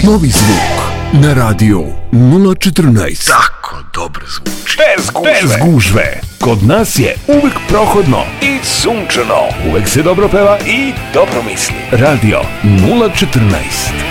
Novi zvuk na radio 014. Tako dobro zvuči. Bez gužve. Kod nas je uvek prohodno i sunčano. Uvek se dobro peva i dobro misli. Radio 014.